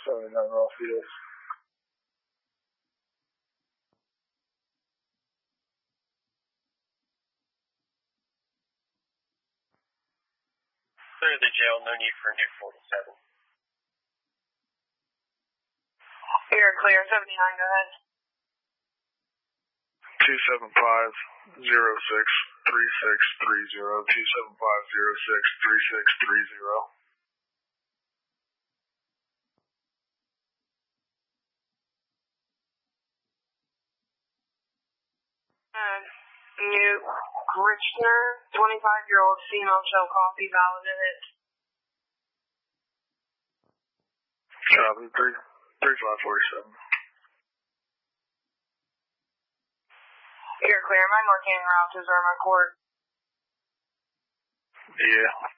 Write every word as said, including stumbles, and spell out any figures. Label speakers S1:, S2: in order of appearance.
S1: seventy-nine Raw Fields.
S2: Clear the jail, no need for a new forty-seven.
S3: You're clear, seventy-nine, go ahead.
S1: two seven five zero six three six three zero, two seven five zero six three six three zero.
S3: Uh, new Richner, twenty-five-year-old female, shell coffee, valid in it.
S1: Copy, three, three five forty-seven.
S3: You're clear, my Mark Canyon route to Zerma Court.
S1: Yeah.